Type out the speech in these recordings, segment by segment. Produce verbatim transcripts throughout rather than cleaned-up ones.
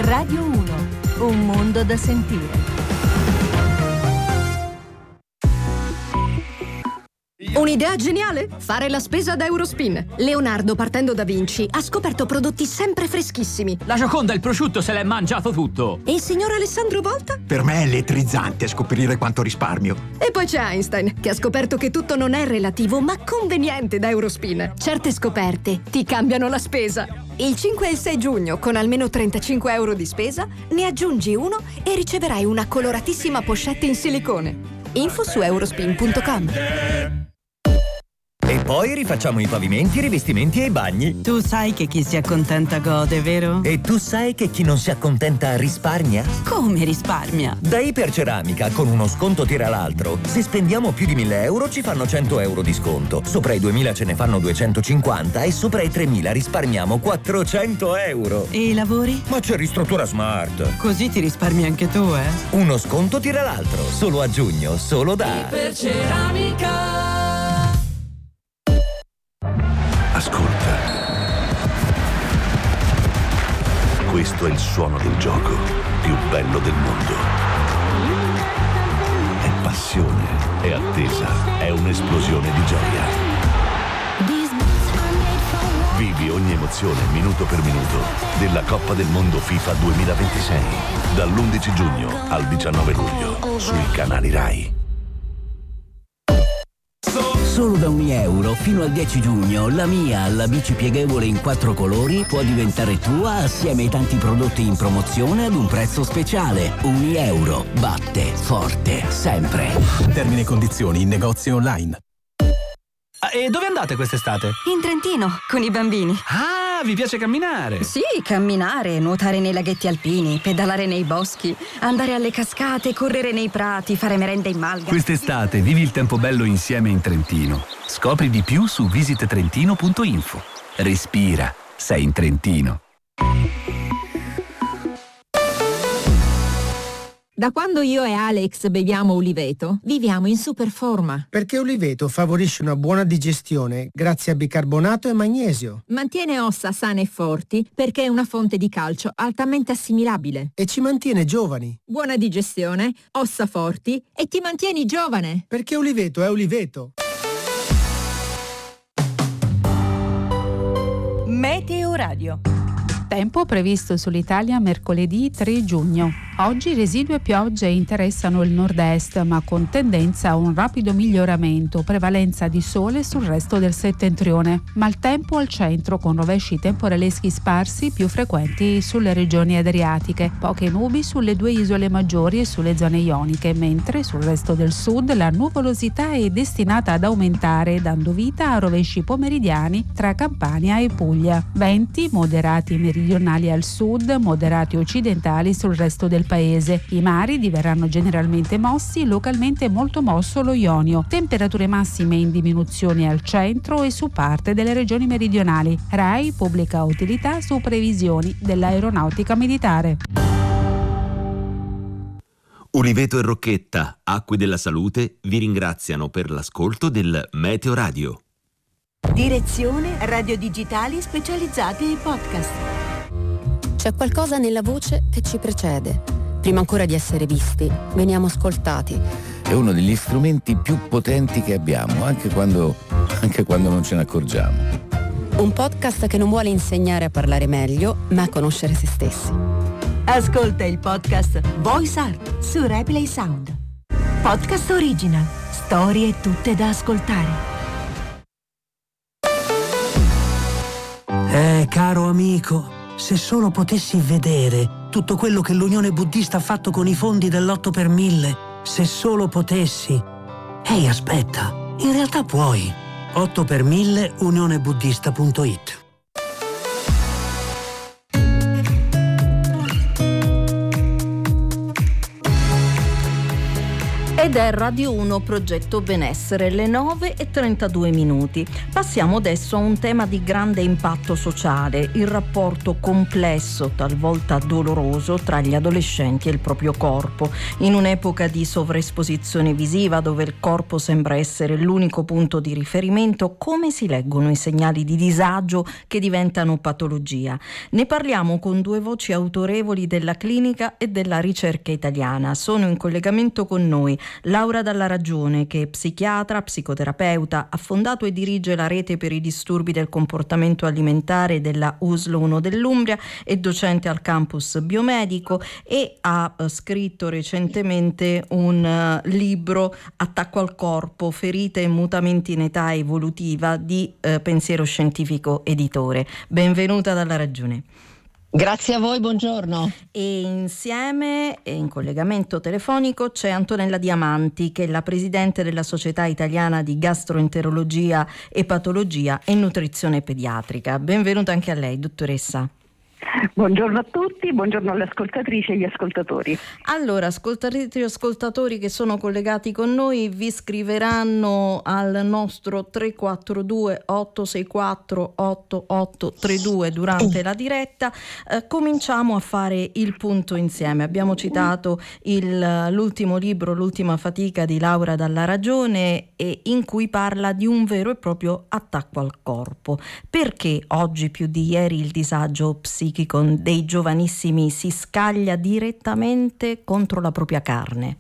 Radio uno, un mondo da sentire. Un'idea geniale? Fare la spesa da Eurospin. Leonardo, partendo da Vinci, ha scoperto prodotti sempre freschissimi. La Gioconda e il prosciutto se l'è mangiato tutto. E il signor Alessandro Volta? Per me è elettrizzante scoprire quanto risparmio. E poi c'è Einstein, che ha scoperto che tutto non è relativo, ma conveniente da Eurospin. Certe scoperte ti cambiano la spesa. Il cinque e il sei giugno, con almeno trentacinque euro di spesa, ne aggiungi uno e riceverai una coloratissima pochette in silicone. Info su eurospin punto com. E poi rifacciamo i pavimenti, i rivestimenti e i bagni. Tu sai che chi si accontenta gode, vero? E tu sai che chi non si accontenta risparmia? Come risparmia? Da Iperceramica, con uno sconto tira l'altro. Se spendiamo più di mille euro ci fanno cento euro di sconto. Sopra i duemila ce ne fanno duecentocinquanta e sopra i tremila risparmiamo quattrocento euro. E i lavori? Ma c'è Ristruttura Smart. Così ti risparmi anche tu, eh? Uno sconto tira l'altro. Solo a giugno, solo da Iperceramica. Ascolta. Questo è il suono del gioco più bello del mondo. È passione, è attesa, è un'esplosione di gioia. Vivi ogni emozione minuto per minuto della Coppa del Mondo FIFA duemilaventisei dall'undici giugno al diciannove luglio sui canali Rai. Solo da un euro fino al dieci giugno la mia, la bici pieghevole in quattro colori, può diventare tua assieme ai tanti prodotti in promozione ad un prezzo speciale. Un euro batte forte sempre. Termini e condizioni in negozi online. E dove andate quest'estate? In Trentino, con i bambini. Ah, vi piace camminare? Sì, camminare, nuotare nei laghetti alpini, pedalare nei boschi, andare alle cascate, correre nei prati, fare merenda in malga. Quest'estate vivi il tempo bello insieme in Trentino. Scopri di più su visit trentino punto info. Respira, sei in Trentino. Da quando io e Alex beviamo Uliveto, viviamo in super forma. Perché Uliveto favorisce una buona digestione grazie a bicarbonato e magnesio. Mantiene ossa sane e forti perché è una fonte di calcio altamente assimilabile. E ci mantiene giovani. Buona digestione, ossa forti e ti mantieni giovane. Perché Uliveto è Uliveto. Meteo Radio. Tempo previsto sull'Italia mercoledì tre giugno. Oggi residue piogge interessano il nord-est, ma con tendenza a un rapido miglioramento, prevalenza di sole sul resto del settentrione. Maltempo al centro con rovesci temporaleschi sparsi più frequenti sulle regioni adriatiche. Poche nubi sulle due isole maggiori e sulle zone ioniche, mentre sul resto del sud la nuvolosità è destinata ad aumentare, dando vita a rovesci pomeridiani tra Campania e Puglia. Venti moderati meridionali al sud, moderati occidentali sul resto del paese. I mari diverranno generalmente mossi, localmente molto mosso lo Ionio. Temperature massime in diminuzione al centro e su parte delle regioni meridionali. Rai pubblica utilità su previsioni dell'aeronautica militare. Uliveto e Rocchetta, Acque della Salute, vi ringraziano per l'ascolto del Meteo Radio. Direzione Radio Digitali specializzati ai podcast. C'è qualcosa nella voce che ci precede. Prima ancora di essere visti, veniamo ascoltati. È uno degli strumenti più potenti che abbiamo, anche quando, anche quando non ce ne accorgiamo. Un podcast che non vuole insegnare a parlare meglio, ma a conoscere se stessi. Ascolta il podcast Voice Art su Replay Sound. Podcast original. Storie tutte da ascoltare. Eh, caro amico, se solo potessi vedere tutto quello che l'Unione Buddista ha fatto con i fondi dell'otto per mille, se solo potessi. Ehi, aspetta, in realtà puoi. otto per mille unione buddista punto it. Ed è Radio uno Progetto Benessere, le nove e trentadue minuti. Passiamo adesso a un tema di grande impatto sociale, il rapporto complesso, talvolta doloroso, tra gli adolescenti e il proprio corpo. In un'epoca di sovraesposizione visiva, dove il corpo sembra essere l'unico punto di riferimento, come si leggono i segnali di disagio che diventano patologia? Ne parliamo con due voci autorevoli della clinica e della ricerca italiana. Sono in collegamento con noi Laura Dalla Ragione, che è psichiatra, psicoterapeuta, ha fondato e dirige la rete per i disturbi del comportamento alimentare della U S L uno dell'Umbria, è docente al campus biomedico e ha uh, scritto recentemente un uh, libro, Attacco al corpo, ferite e mutamenti in età evolutiva, di uh, Pensiero Scientifico Editore. Benvenuta Dalla Ragione. Grazie a voi, buongiorno. E insieme, in collegamento telefonico, c'è Antonella Diamanti, che è la presidente della Società Italiana di Gastroenterologia, Epatologia e Nutrizione Pediatrica. Benvenuta anche a lei, dottoressa. Buongiorno a tutti, buongiorno alle ascoltatrici e agli ascoltatori. Allora, ascoltatrici e ascoltatori che sono collegati con noi vi scriveranno al nostro tre quattro due otto sei quattro otto otto tre due durante la diretta. Eh, cominciamo a fare il punto insieme. Abbiamo citato il, l'ultimo libro, L'ultima fatica di Laura Dalla Ragione, e in cui parla di un vero e proprio attacco al corpo. Perché oggi più di ieri il disagio psichico dei giovanissimi si scaglia direttamente contro la propria carne?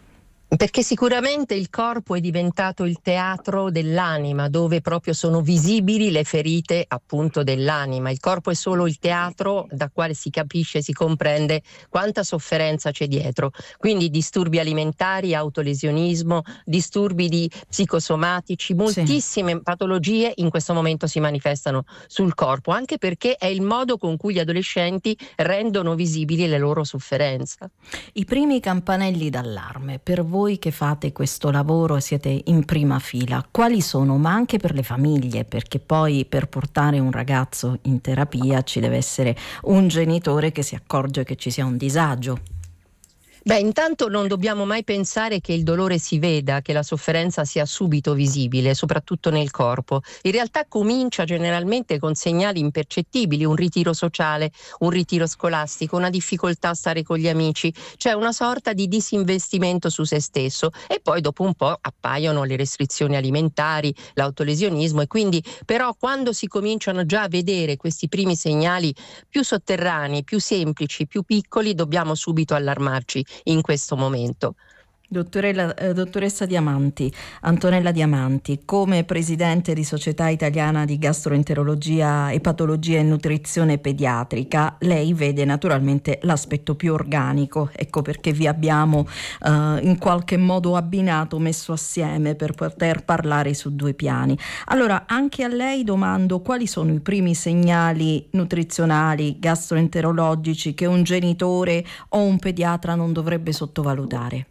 Perché sicuramente il corpo è diventato il teatro dell'anima, dove proprio sono visibili le ferite appunto dell'anima. Il corpo è solo il teatro da quale si capisce, si comprende quanta sofferenza c'è dietro. Quindi disturbi alimentari, autolesionismo, disturbi di psicosomatici, moltissime sì. patologie in questo momento si manifestano sul corpo, anche perché è il modo con cui gli adolescenti rendono visibili le loro sofferenze. I primi campanelli d'allarme per voi Voi che fate questo lavoro e siete in prima fila, quali sono? Ma anche per le famiglie, perché poi per portare un ragazzo in terapia ci deve essere un genitore che si accorge che ci sia un disagio. Beh, intanto non dobbiamo mai pensare che il dolore si veda, che la sofferenza sia subito visibile, soprattutto nel corpo. In realtà comincia generalmente con segnali impercettibili, un ritiro sociale, un ritiro scolastico, una difficoltà a stare con gli amici, cioè una sorta di disinvestimento su se stesso, e poi dopo un po' appaiono le restrizioni alimentari, l'autolesionismo, e quindi però quando si cominciano già a vedere questi primi segnali più sotterranei, più semplici, più piccoli, dobbiamo subito allarmarci in questo momento. Dottorella, eh, dottoressa Diamanti, Antonella Diamanti, come presidente di Società Italiana di Gastroenterologia, Epatologia e Nutrizione Pediatrica, lei vede naturalmente l'aspetto più organico, ecco perché vi abbiamo eh, in qualche modo abbinato, messo assieme per poter parlare su due piani. Allora, anche a lei domando quali sono i primi segnali nutrizionali, gastroenterologici che un genitore o un pediatra non dovrebbe sottovalutare?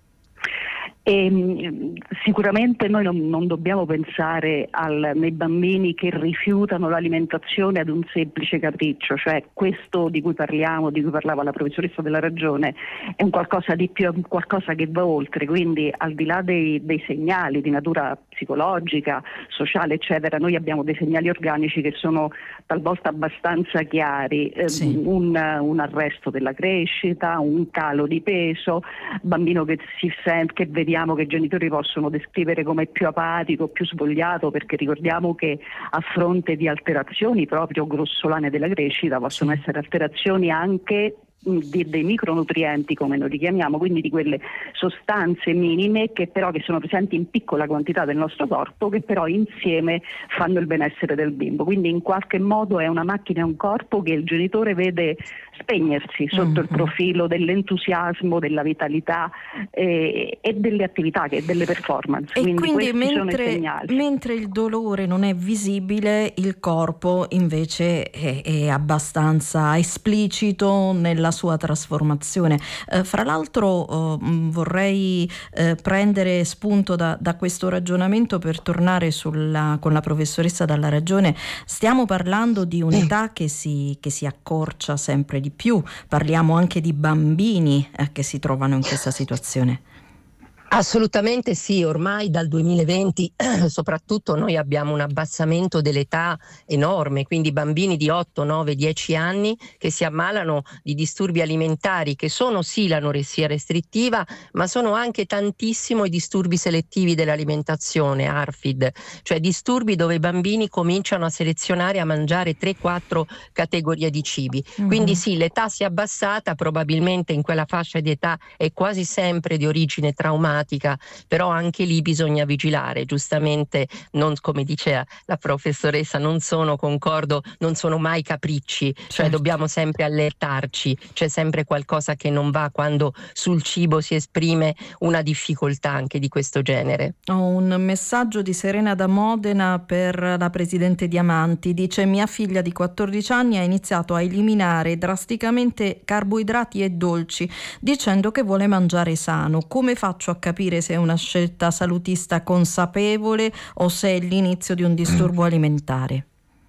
E, sicuramente noi non, non dobbiamo pensare al, nei bambini che rifiutano l'alimentazione ad un semplice capriccio, cioè questo di cui parliamo, di cui parlava la professoressa Dalla Ragione, è un qualcosa di più, qualcosa che va oltre, quindi al di là dei, dei segnali di natura psicologica, sociale, eccetera, noi abbiamo dei segnali organici che sono talvolta abbastanza chiari, eh, sì. un, un arresto della crescita, un calo di peso, bambino che si sente, che vediamo che i genitori possono descrivere come più apatico, più svogliato, perché ricordiamo che a fronte di alterazioni proprio grossolane della crescita possono sì. essere alterazioni anche di, dei micronutrienti, come noi li chiamiamo, quindi di quelle sostanze minime che però che sono presenti in piccola quantità del nostro corpo, che però insieme fanno il benessere del bimbo. Quindi in qualche modo è una macchina, è un corpo che il genitore vede spegnersi sotto mm-hmm. il profilo dell'entusiasmo, della vitalità eh, e delle attività, che delle performance. E quindi, quindi mentre, sono i segnali. mentre il dolore non è visibile, il corpo invece è, è abbastanza esplicito nella sua trasformazione. Eh, fra l'altro eh, vorrei eh, prendere spunto da, da questo ragionamento per tornare sulla, con la professoressa Dalla Ragione. Stiamo parlando di un'età che si, che si accorcia sempre di più, parliamo anche di bambini eh, che si trovano in questa situazione. Assolutamente sì, ormai dal duemilaventi soprattutto noi abbiamo un abbassamento dell'età enorme, quindi bambini di otto, nove, dieci anni che si ammalano di disturbi alimentari, che sono sì l'anoressia restrittiva, ma sono anche tantissimo i disturbi selettivi dell'alimentazione, A R F I D, cioè disturbi dove i bambini cominciano a selezionare, a mangiare tre quattro categorie di cibi. Mm-hmm. Quindi sì, l'età si è abbassata, probabilmente in quella fascia di età è quasi sempre di origine traumatica, però anche lì bisogna vigilare, giustamente, non, come dice la professoressa, non sono, concordo, non sono mai capricci, cioè certo. Dobbiamo sempre allertarci, c'è sempre qualcosa che non va quando sul cibo si esprime una difficoltà anche di questo genere. Ho un messaggio di Serena da Modena per la presidente Diamanti, dice: mia figlia di quattordici anni ha iniziato a eliminare drasticamente carboidrati e dolci dicendo che vuole mangiare sano, come faccio a capire capire se è una scelta salutista consapevole o se è l'inizio di un disturbo alimentare?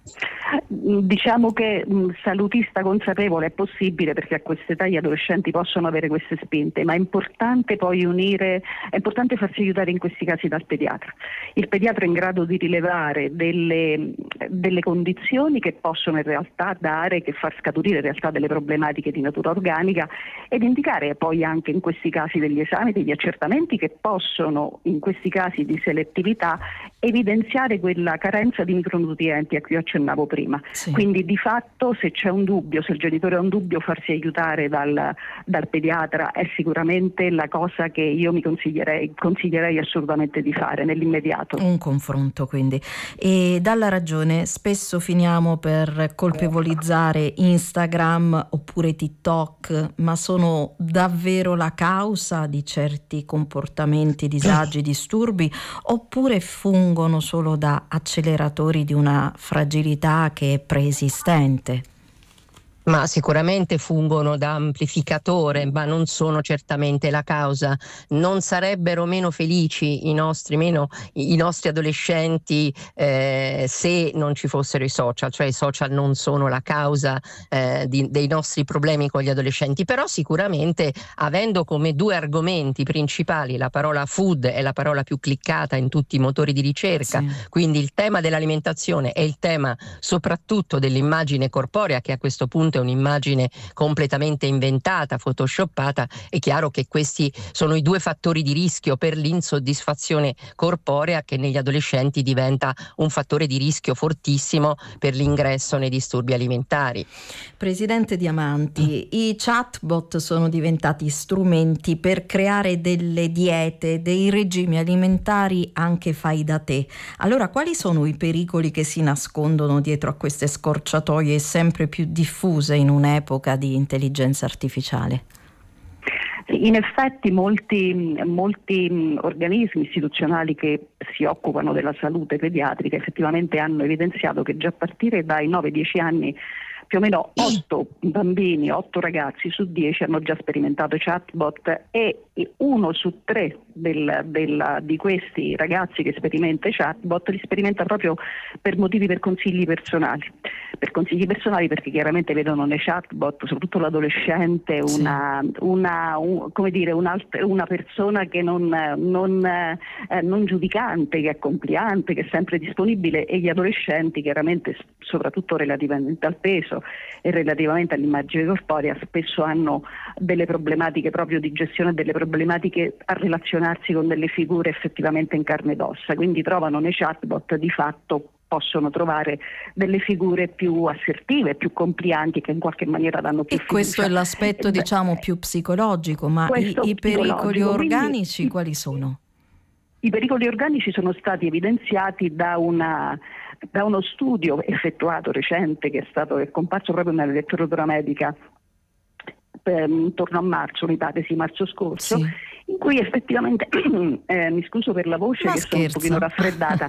Diciamo che mh, salutista consapevole è possibile, perché a quest'età gli adolescenti possono avere queste spinte, ma è importante poi unire, è importante farsi aiutare in questi casi dal pediatra. Il pediatra è in grado di rilevare delle, delle condizioni che possono in realtà dare, che far scaturire in realtà delle problematiche di natura organica, ed indicare poi anche in questi casi degli esami, degli accertamenti che possono, in questi casi di selettività, evidenziare quella carenza di micronutrienti a cui accennavo prima. Sì. Quindi di fatto, se c'è un dubbio, se il genitore ha un dubbio, farsi aiutare dal, dal pediatra è sicuramente la cosa che io mi consiglierei, consiglierei assolutamente di fare nell'immediato. Un confronto, quindi. E dalla ragione spesso finiamo per colpevolizzare Instagram oppure TikTok, ma sono davvero la causa di certi comportamenti, disagi, disturbi, oppure fungono solo da acceleratori di una fragilità che è preesistente? Ma sicuramente fungono da amplificatore, ma non sono certamente la causa. Non sarebbero meno felici i nostri, meno, i nostri adolescenti eh, se non ci fossero i social, cioè i social non sono la causa eh, di, dei nostri problemi con gli adolescenti, però sicuramente, avendo come due argomenti principali la parola food è la parola più cliccata in tutti i motori di ricerca, sì. Quindi il tema dell'alimentazione e il tema soprattutto dell'immagine corporea, che a questo punto è un'immagine completamente inventata, photoshoppata, è chiaro che questi sono i due fattori di rischio per l'insoddisfazione corporea, che negli adolescenti diventa un fattore di rischio fortissimo per l'ingresso nei disturbi alimentari. Presidente Diamanti, mm. i chatbot sono diventati strumenti per creare delle diete, dei regimi alimentari anche fai da te. Allora, quali sono i pericoli che si nascondono dietro a queste scorciatoie sempre più diffuse in un'epoca di intelligenza artificiale? In effetti molti, molti organismi istituzionali che si occupano della salute pediatrica effettivamente hanno evidenziato che già a partire dai nove dieci anni più o meno otto bambini, otto ragazzi su dieci hanno già sperimentato chatbot, e uno su tre del, del, di questi ragazzi che sperimenta i chatbot li sperimenta proprio per motivi, per consigli personali. Per consigli personali perché chiaramente vedono nei chatbot, soprattutto l'adolescente, una, sì. una, un, come dire, una, una persona che non, non, eh, non giudicante, che è compliante, che è sempre disponibile, e gli adolescenti chiaramente, soprattutto relativamente al peso e relativamente all'immagine corporea, spesso hanno delle problematiche proprio di gestione, delle problematiche a relazionarsi con delle figure effettivamente in carne ed ossa, quindi trovano nei chatbot, di fatto possono trovare delle figure più assertive, più complianti, che in qualche maniera danno più e fiducia. Questo è l'aspetto, diciamo, più psicologico, ma i, i pericoli organici quindi, quali sono? I pericoli organici sono stati evidenziati da una da uno studio effettuato recente, che è stato è comparso proprio nella letteratura medica per, intorno a marzo, mi pare, sì, marzo scorso, sì. In cui effettivamente, eh, mi scuso per la voce, ma che scherzo. Sono un pochino raffreddata,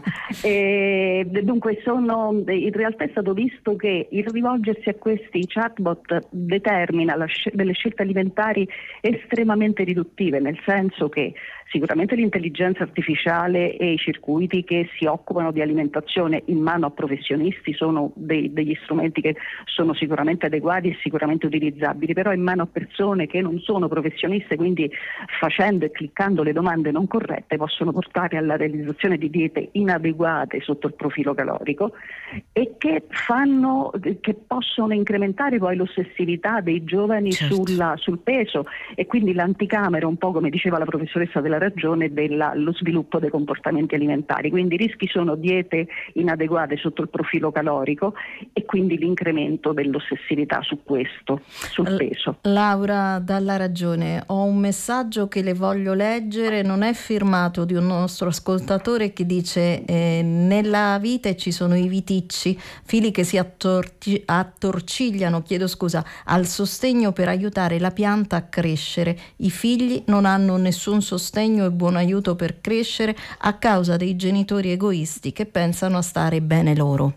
e, dunque sono, in realtà è stato visto che il rivolgersi a questi chatbot determina la scel- delle scelte alimentari estremamente riduttive, nel senso che sicuramente l'intelligenza artificiale e i circuiti che si occupano di alimentazione in mano a professionisti sono dei, degli strumenti che sono sicuramente adeguati e sicuramente utilizzabili, però in mano a persone che non sono professioniste, quindi facendo facendo e cliccando le domande non corrette possono portare alla realizzazione di diete inadeguate sotto il profilo calorico e che fanno che possono incrementare poi l'ossessività dei giovani certo. sulla, sul peso, e quindi l'anticamera, un po' come diceva la professoressa Della Ragione, dello sviluppo dei comportamenti alimentari. Quindi i rischi sono diete inadeguate sotto il profilo calorico e quindi l'incremento dell'ossessività su questo, sul L- peso. Laura Dalla Ragione, ho un messaggio che le voglio leggere, non è firmato, di un nostro ascoltatore che dice eh, nella vite ci sono i viticci, fili che si attorci- attorcigliano, chiedo scusa, al sostegno per aiutare la pianta a crescere. I figli non hanno nessun sostegno e buon aiuto per crescere a causa dei genitori egoisti che pensano a stare bene loro.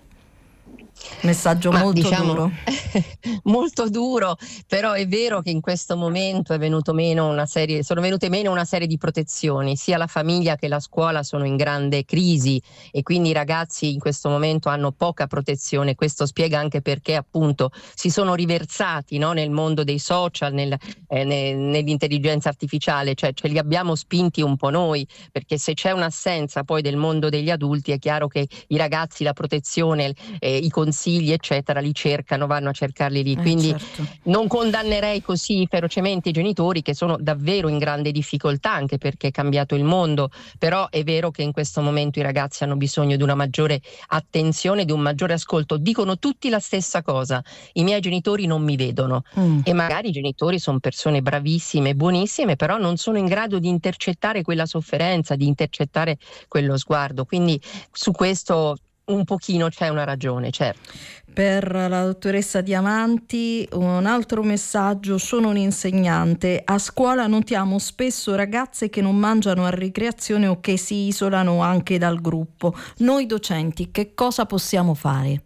Messaggio Ma molto diciamo, duro. molto duro, però è vero che in questo momento è venuto meno una serie, sono venute meno una serie di protezioni, sia la famiglia che la scuola sono in grande crisi e quindi i ragazzi in questo momento hanno poca protezione. Questo spiega anche perché appunto si sono riversati, no, nel mondo dei social, nel, eh, ne, nell'intelligenza artificiale, cioè ce li abbiamo spinti un po' noi, perché se c'è un'assenza poi del mondo degli adulti è chiaro che i ragazzi la protezione, eh, i consigli eccetera li cercano, vanno a cercarli lì, quindi eh, certo. non condannerei così ferocemente i genitori che sono davvero in grande difficoltà, anche perché è cambiato il mondo, però è vero che in questo momento i ragazzi hanno bisogno di una maggiore attenzione, di un maggiore ascolto. Dicono tutti la stessa cosa: i miei genitori non mi vedono. mm. E magari i genitori sono persone bravissime, buonissime, però non sono in grado di intercettare quella sofferenza, di intercettare quello sguardo, quindi su questo un pochino c'è una ragione, certo. Per la dottoressa Diamanti un altro messaggio: sono un insegnante, a scuola notiamo spesso ragazze che non mangiano a ricreazione o che si isolano anche dal gruppo. Noi docenti che cosa possiamo fare?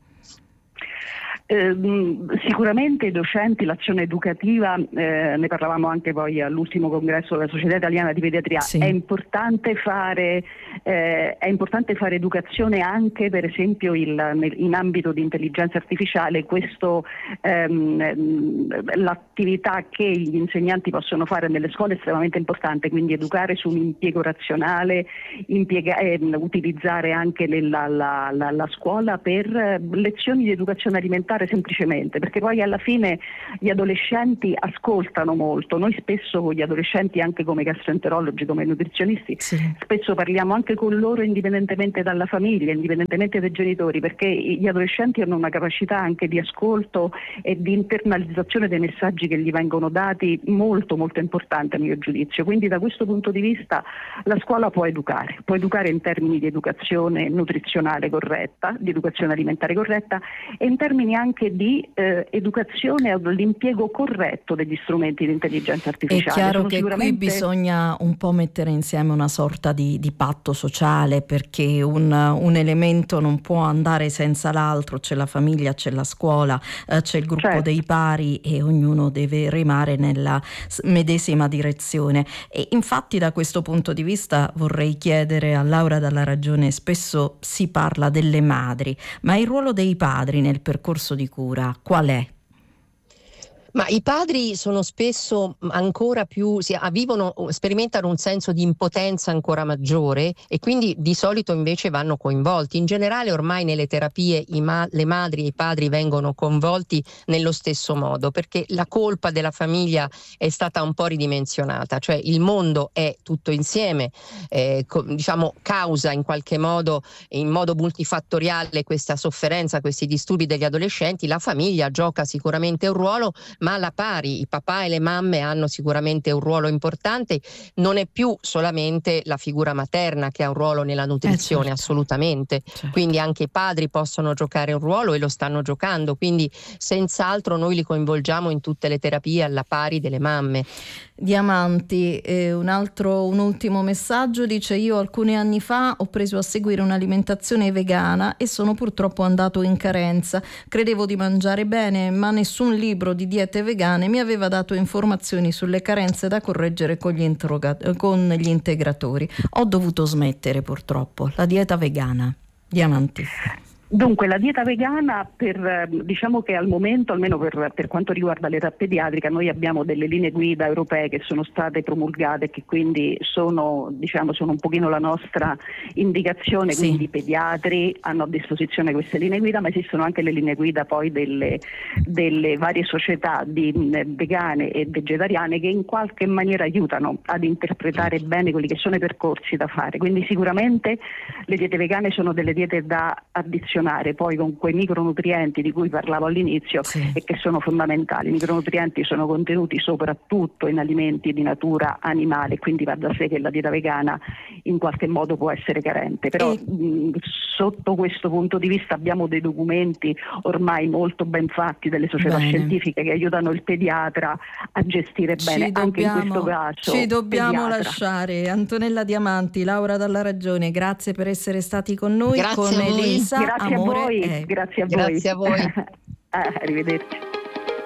Eh, sicuramente i docenti, l'azione educativa, eh, ne parlavamo anche poi all'ultimo congresso della Società Italiana di Pediatria, sì. è importante fare eh, è importante fare educazione anche per esempio il, nel, in ambito di intelligenza artificiale. Questo ehm, l'attività che gli insegnanti possono fare nelle scuole è estremamente importante, quindi educare su un impiego razionale, impiega, eh, utilizzare anche nella, la, la, la scuola per lezioni di educazione alimentare, semplicemente perché poi alla fine gli adolescenti ascoltano molto. Noi spesso con gli adolescenti, anche come gastroenterologi, come nutrizionisti, sì. spesso parliamo anche con loro indipendentemente dalla famiglia, indipendentemente dai genitori, perché gli adolescenti hanno una capacità anche di ascolto e di internalizzazione dei messaggi che gli vengono dati molto molto importante a mio giudizio. Quindi da questo punto di vista la scuola può educare, può educare in termini di educazione nutrizionale corretta, di educazione alimentare corretta e in termini anche di eh, educazione all'impiego corretto degli strumenti di intelligenza artificiale. È chiaro Sono che sicuramente... qui bisogna un po' mettere insieme una sorta di, di patto sociale, perché un, un elemento non può andare senza l'altro. C'è la famiglia, c'è la scuola, eh, c'è il gruppo certo. dei pari e ognuno deve remare nella medesima direzione. E infatti da questo punto di vista vorrei chiedere a Laura Dalla Ragione: spesso si parla delle madri, ma il ruolo dei padri nel percorso di cura qual è? Ma i padri sono spesso ancora più, si vivono, sperimentano un senso di impotenza ancora maggiore e quindi di solito invece vanno coinvolti. In generale ormai nelle terapie i ma- le madri e i padri vengono coinvolti nello stesso modo, perché la colpa della famiglia è stata un po' ridimensionata, cioè il mondo è tutto insieme, eh, co- diciamo causa in qualche modo, in modo multifattoriale questa sofferenza, questi disturbi degli adolescenti. La famiglia gioca sicuramente un ruolo, ma alla pari i papà e le mamme hanno sicuramente un ruolo importante. Non è più solamente la figura materna che ha un ruolo nella nutrizione, eh certo. assolutamente, certo. Quindi anche i padri possono giocare un ruolo e lo stanno giocando, quindi senz'altro noi li coinvolgiamo in tutte le terapie alla pari delle mamme. Diamanti, eh, un altro, un ultimo messaggio, dice: io alcuni anni fa ho preso a seguire un'alimentazione vegana e sono purtroppo andato in carenza. Credevo di mangiare bene, ma nessun libro di diete vegane mi aveva dato informazioni sulle carenze da correggere con gli, interroga- con gli integratori. Ho dovuto smettere purtroppo la dieta vegana. Diamanti. Dunque la dieta vegana, per, diciamo che al momento, almeno per, per quanto riguarda l'età pediatrica, noi abbiamo delle linee guida europee che sono state promulgate e che quindi sono, diciamo, sono un pochino la nostra indicazione, sì. Quindi i pediatri hanno a disposizione queste linee guida, ma esistono anche le linee guida poi delle, delle varie società di, vegane e vegetariane che in qualche maniera aiutano ad interpretare bene quelli che sono i percorsi da fare. Quindi sicuramente le diete vegane sono delle diete da addizionare poi con quei micronutrienti di cui parlavo all'inizio, sì. E che sono fondamentali. I micronutrienti sono contenuti soprattutto in alimenti di natura animale, quindi va da sé che la dieta vegana in qualche modo può essere carente, però e... mh, sotto questo punto di vista abbiamo dei documenti ormai molto ben fatti delle società bene. scientifiche che aiutano il pediatra a gestire bene, ci anche dobbiamo, in questo caso ci dobbiamo pediatra. lasciare. Antonella Diamanti, Laura Dalla Ragione, grazie per essere stati con noi. Grazie con a voi. Elisa. Grazie Amore a voi, è... grazie a Grazie voi. a voi. Arrivederci.